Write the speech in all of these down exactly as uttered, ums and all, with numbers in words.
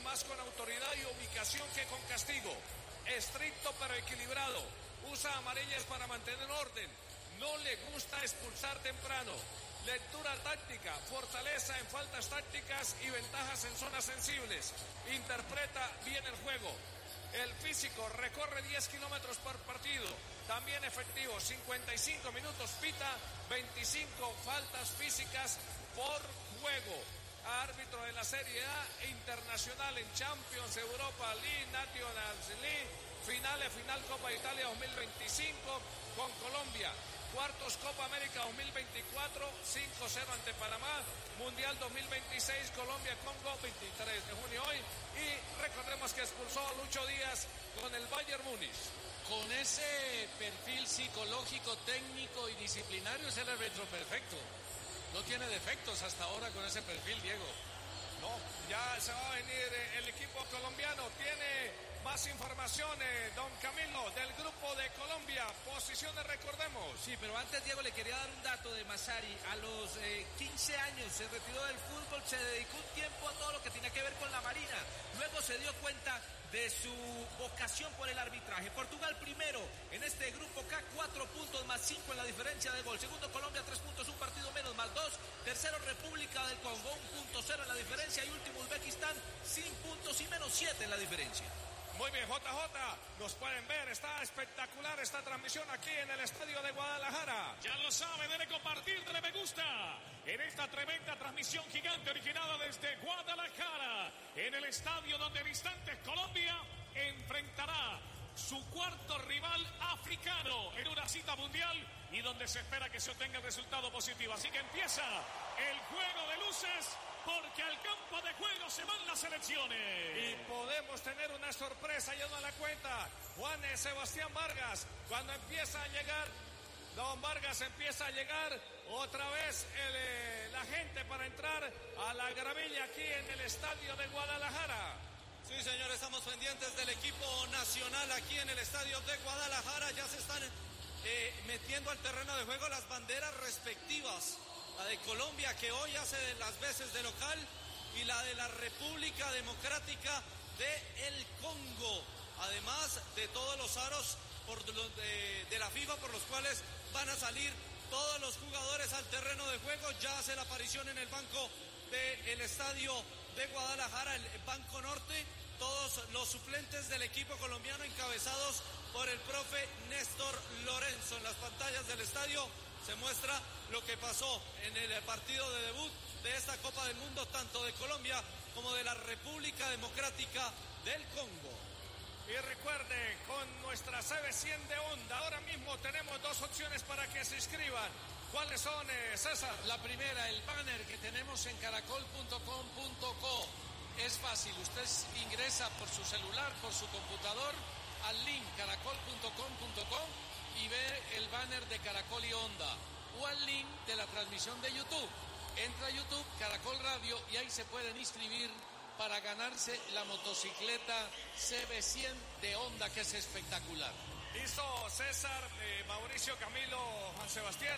más con autoridad y ubicación que con castigo. Estricto pero equilibrado. Usa amarillas para mantener orden. No le gusta expulsar temprano. Lectura táctica, fortaleza en faltas tácticas y ventajas en zonas sensibles. Interpreta bien el juego. El físico, recorre diez kilómetros por partido. También efectivo, cincuenta y cinco minutos pita, veinticinco faltas físicas por juego. Árbitro de la Serie A, internacional en Champions, Europa League, Nations League, finales, final Copa Italia dos mil veinticinco con Colombia. Cuartos Copa América dos mil veinticuatro, cinco cero ante Panamá. Mundial dos mil veintiséis, Colombia-Congo, veintitrés de junio hoy. Y recordemos que expulsó a Lucho Díaz con el Bayern Múnich. Con ese perfil psicológico, técnico y disciplinario es el árbitro perfecto. No tiene defectos hasta ahora con ese perfil, Diego. No, ya se va a venir el equipo colombiano. Tiene más informaciones, don Camilo, del grupo de Colombia. Posiciones, recordemos. Sí, pero antes, Diego, le quería dar un dato de Massari. A los eh, quince años se retiró del fútbol, se dedicó un tiempo a todo lo que tenía que ver con la Marina. Luego se dio cuenta de su vocación por el arbitraje. Portugal primero en este grupo K, cuatro puntos más cinco en la diferencia de gol. Segundo Colombia, tres puntos, un partido menos más dos. Tercero República del Congo, un punto cero en la diferencia. Y último Uzbekistán, sin puntos y menos siete en la diferencia. Muy bien, J J, nos pueden ver, está espectacular esta transmisión aquí en el estadio de Guadalajara. Ya lo sabe, debe compartir, debe me gusta en esta tremenda transmisión gigante originada desde Guadalajara, en el estadio donde en instantes Colombia enfrentará su cuarto rival africano en una cita mundial y donde se espera que se obtenga el resultado positivo. Así que empieza el juego de luces, porque al campo de juego se van las elecciones. Y podemos tener una sorpresa, ya no la cuenta. Juan Sebastián Vargas, cuando empieza a llegar, don Vargas empieza a llegar otra vez el, eh, la gente para entrar a la gravilla aquí en el estadio de Guadalajara. Sí, señor, estamos pendientes del equipo nacional aquí en el estadio de Guadalajara. Ya se están eh, metiendo al terreno de juego las banderas respectivas. La de Colombia, que hoy hace las veces de local, y la de la República Democrática de el Congo. Además de todos los aros por los de, de la FIFA por los cuales van a salir todos los jugadores al terreno de juego. Ya hace la aparición en el banco del estadio de Guadalajara, el Banco Norte, todos los suplentes del equipo colombiano encabezados por el profe Néstor Lorenzo. En las pantallas del estadio se muestra lo que pasó en el partido de debut de esta Copa del Mundo, tanto de Colombia como de la República Democrática del Congo. Y recuerden, con nuestra C B cien de Onda, ahora mismo tenemos dos opciones para que se inscriban. ¿Cuáles son, eh, César? La primera, el banner que tenemos en caracol punto com punto co. Es fácil, usted ingresa por su celular, por su computador, al link caracol punto com punto co y ve el banner de Caracol y Onda, o al link de la transmisión de YouTube. Entra a YouTube, Caracol Radio, y ahí se pueden inscribir para ganarse la motocicleta C B cien de Onda, que es espectacular. Hizo César, eh, Mauricio, Camilo, Juan Sebastián.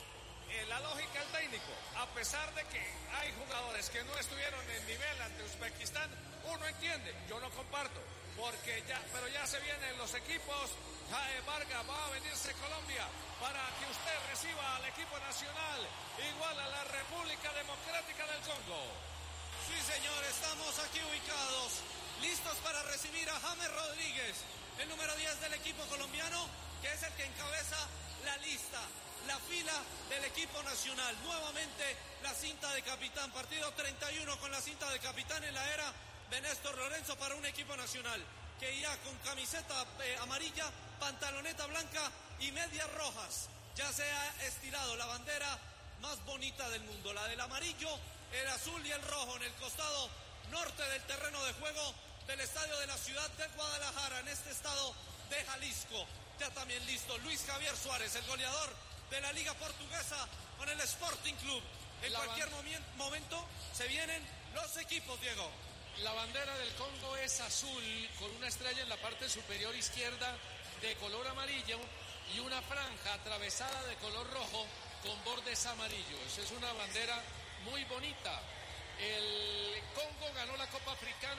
Eh, la lógica del técnico, a pesar de que hay jugadores que no estuvieron en nivel ante Uzbekistán, uno entiende, yo no comparto, porque ya, pero ya se vienen los equipos. Jae Vargas, va a venirse Colombia para que usted reciba al equipo nacional igual a la República Democrática del Congo. Sí, señor, estamos aquí ubicados, listos para recibir a James Rodríguez, el número diez del equipo colombiano, que es el que encabeza la lista, la fila del equipo nacional. Nuevamente la cinta de capitán, partido treinta y uno con la cinta de capitán en la era de Néstor Lorenzo para un equipo nacional que irá con camiseta eh, amarilla, pantaloneta blanca y medias rojas. Ya se ha estirado la bandera más bonita del mundo, la del amarillo, el azul y el rojo en el costado norte del terreno de juego del estadio de la ciudad de Guadalajara, en este estado de Jalisco. Ya también listo Luis Javier Suárez, el goleador de la Liga Portuguesa con el Sporting Club. En la cualquier momen- momento se vienen los equipos, Diego. La bandera del Congo es azul con una estrella en la parte superior izquierda de color amarillo y una franja atravesada de color rojo con bordes amarillos. Es una bandera muy bonita. El Congo ganó la Copa Africana en el sesenta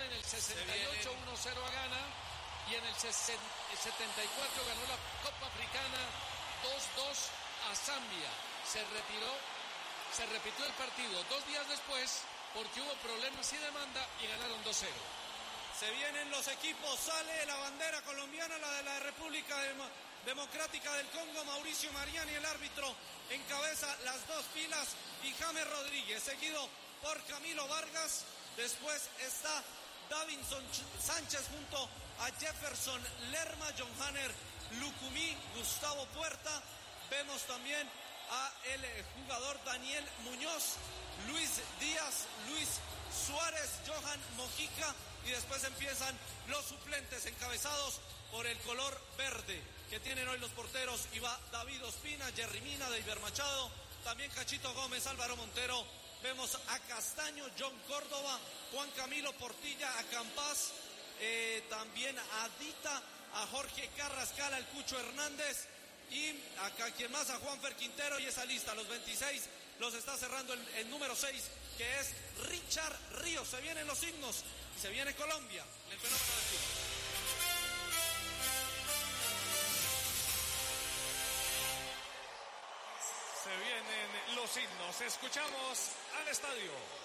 sesenta y ocho uno cero a Ghana y en el setenta y cuatro ganó la Copa Africana dos dos a Zambia. Se retiró, se repitió el partido dos días después porque hubo problemas y demanda y ganaron dos cero. Se vienen los equipos, sale la bandera colombiana, la de la República Dem- Democrática del Congo, Mauricio Mariani, el árbitro, encabeza las dos filas, y James Rodríguez, seguido por Camilo Vargas. Después está Davinson Sánchez junto a Jefferson Lerma, John Hanner Lucumí, Gustavo Puerta. Vemos también a el jugador Daniel Muñoz, Luis Díaz, Luis Suárez, Johan Mojica, y después empiezan los suplentes encabezados por el color verde que tienen hoy los porteros. Y va David Ospina, Jerry Mina, Deiber Machado, también Cachito Gómez, Álvaro Montero. Vemos a Castaño, John Córdoba, Juan Camilo Portilla, a Campas, eh, también a Dita, a Jorge Carrascal, al Cucho Hernández, y acá quien más, a Juanfer Quintero. Y esa lista, los veintiséis, los está cerrando el, el número seis, que es Richard Ríos. Se vienen los himnos y se viene Colombia, el fenómeno del fútbol. Se vienen los himnos. Escuchamos al estadio.